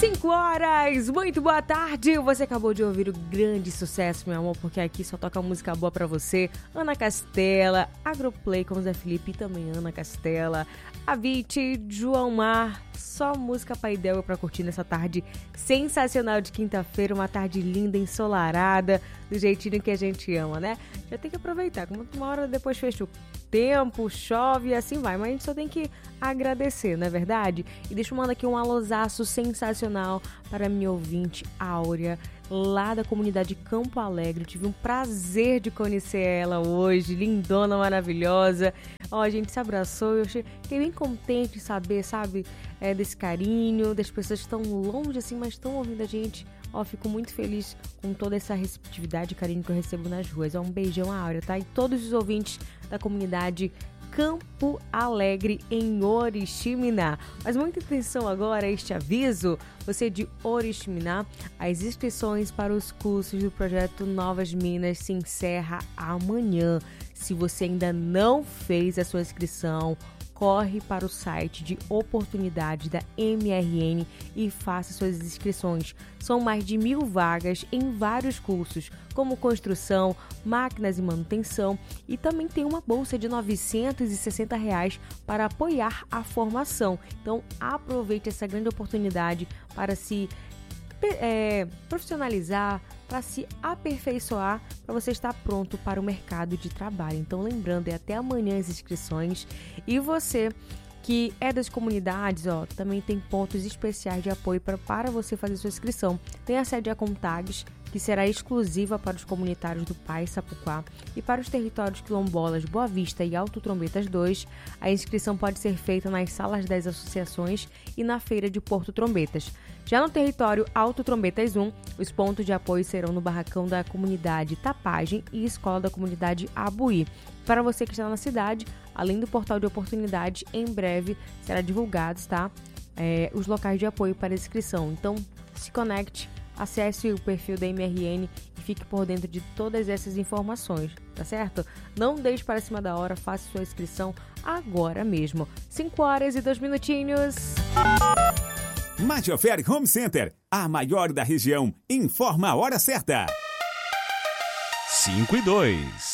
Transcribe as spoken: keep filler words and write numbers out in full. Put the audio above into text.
cinco horas, muito boa tarde. Você acabou de ouvir o grande sucesso, meu amor, porque aqui só toca música boa pra você. Ana Castela, Agroplay com Zé Felipe e também Ana Castela, Avicii, João Mar, só música paidel pra curtir nessa tarde sensacional de quinta-feira, uma tarde linda, ensolarada, do jeitinho que a gente ama, né? Já tem que aproveitar, como uma hora depois fecha o tempo, chove e assim vai, mas a gente só tem que agradecer, não é verdade? E deixa eu mandar aqui um alôzaço sensacional para minha ouvinte Áurea, lá da comunidade Campo Alegre. Tive um prazer de conhecer ela hoje, lindona, maravilhosa. Ó, a gente se abraçou, eu fiquei bem contente de saber, sabe, é, desse carinho, das pessoas que estão longe assim, mas estão ouvindo a gente. Ó, fico muito feliz com toda essa receptividade e carinho que eu recebo nas ruas. Ó, um beijão à Áurea, tá? E todos os ouvintes da comunidade Campo Alegre em Oriximiná. Mas muita atenção agora a este aviso. Você de Oriximiná, as inscrições para os cursos do projeto Novas Minas se encerra amanhã. Se você ainda não fez a sua inscrição, corre para o site de oportunidade da M R N e faça suas inscrições. São mais de mil vagas em vários cursos, como construção, máquinas e manutenção, e também tem uma bolsa de novecentos e sessenta reais para apoiar a formação. Então aproveite essa grande oportunidade para se é, profissionalizar, para se aperfeiçoar, para você estar pronto para o mercado de trabalho. Então, lembrando, é até amanhã as inscrições. E você que é das comunidades, ó, também tem pontos especiais de apoio pra, para você fazer sua inscrição. Tem a sede a Contags, que será exclusiva para os comunitários do Pai Sapuquá, e para os territórios quilombolas Boa Vista e Alto Trombetas dois, a inscrição pode ser feita nas salas das associações e na feira de Porto Trombetas. Já no território Alto Trombetas um, os pontos de apoio serão no barracão da comunidade Tapagem e escola da comunidade Abuí. Para você que está na cidade, além do portal de oportunidade, em breve será divulgados, tá? É, os locais de apoio para inscrição. Então, se conecte, acesse o perfil da M R N e fique por dentro de todas essas informações, tá certo? Não deixe para cima da hora, faça sua inscrição agora mesmo. cinco horas e dois minutinhos. Magiofer Home Center, a maior da região, informa a hora certa. cinco e dois.